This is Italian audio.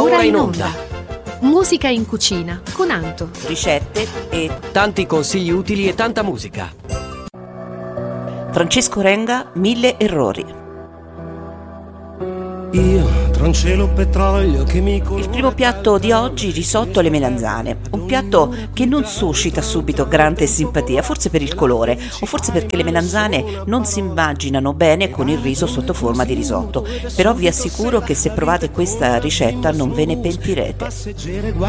Ora in onda. Musica in cucina con Anto. Ricette e tanti consigli utili e tanta musica. Francesco Renga, 1000 errori. Il primo piatto di oggi, risotto alle melanzane. Un piatto che non suscita subito grande simpatia, forse per il colore o forse perché le melanzane non si immaginano bene con il riso sotto forma di risotto. Però vi assicuro che se provate questa ricetta non ve ne pentirete.